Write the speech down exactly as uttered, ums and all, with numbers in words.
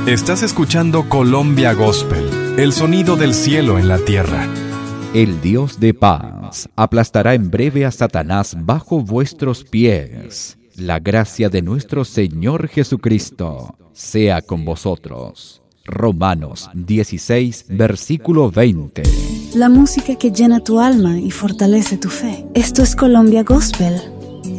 Estás escuchando Colombia Gospel, el sonido del cielo en la tierra. El Dios de paz aplastará en breve a Satanás bajo vuestros pies. La gracia de nuestro Señor Jesucristo sea con vosotros. Romanos dieciséis, versículo veinte. La música que llena tu alma y fortalece tu fe. Esto es Colombia Gospel.